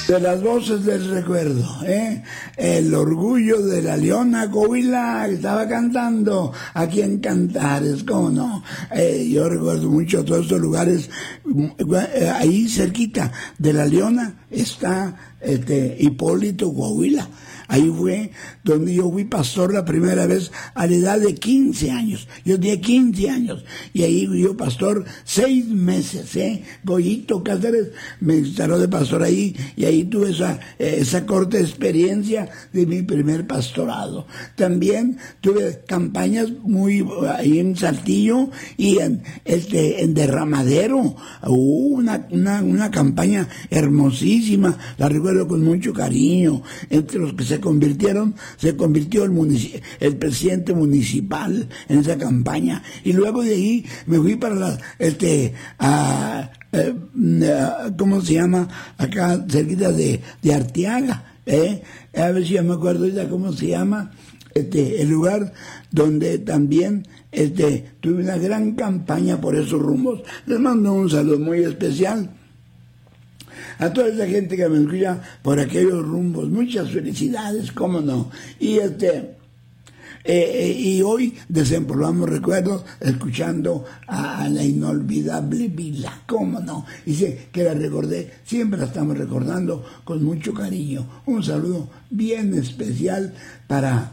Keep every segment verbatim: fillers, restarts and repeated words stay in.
De las voces del recuerdo, ¿eh? El orgullo de la Leona Coahuila, que estaba cantando aquí en Cantares, ¿cómo no? Eh, yo recuerdo mucho todos estos lugares, eh, ahí cerquita de la Leona está este Hipólito, Coahuila. Ahí fue donde yo fui pastor la primera vez a la edad de quince años. Yo tenía quince años y ahí fui yo pastor seis meses, ¿eh? Goyito Cáceres me instaló de pastor ahí y ahí tuve esa, esa corta experiencia de mi primer pastorado. También tuve campañas muy ahí en Saltillo y en, este, en Derramadero. Hubo una, una, una campaña hermosísima, la recuerdo con mucho cariño. Entre los que se convirtieron, se convirtió el, munici- el presidente municipal en esa campaña, y luego de ahí me fui para la, este, a, eh, a, ¿cómo se llama? Acá cerquita de, de Arteaga, eh, a ver si ya me acuerdo ya cómo se llama, este, el lugar donde también este, tuve una gran campaña por esos rumbos. Les mando un saludo muy especial a toda esa gente que me escucha por aquellos rumbos. Muchas felicidades, cómo no. Y este eh, y hoy desempolvamos recuerdos escuchando a, a la inolvidable Vila, cómo no. Dice que la recordé, siempre la estamos recordando con mucho cariño. Un saludo bien especial para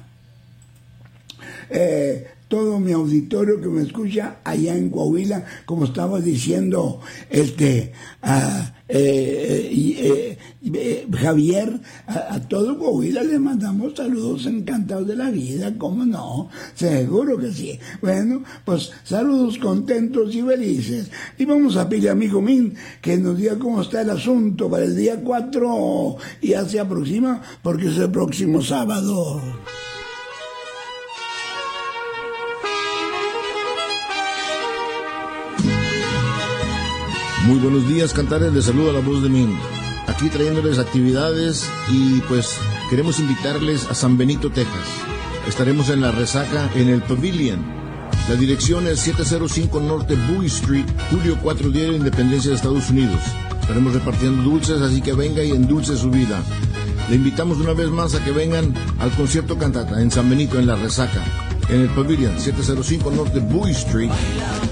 eh, todo mi auditorio que me escucha allá en Coahuila, como estaba diciendo este uh, eh, eh, eh, Javier, a, a todo Coahuila le mandamos saludos, encantados de la vida, cómo no, seguro que sí. Bueno, pues saludos contentos y felices, y vamos a pedirle a amigo Min que nos diga cómo está el asunto para el día cuatro, y ya se aproxima porque es el próximo sábado. Muy buenos días, Cantares, les saluda la voz de Min, aquí trayéndoles actividades y pues queremos invitarles a San Benito, Texas. Estaremos en la resaca en el Pavilion. La dirección es siete cero cinco Norte Bowie Street, Julio cuatro, Día de la Independencia de Estados Unidos. Estaremos repartiendo dulces, así que venga y endulce su vida. Le invitamos una vez más a que vengan al concierto cantata en San Benito, en la resaca, en el Pavilion, siete cero cinco Norte Bowie Street,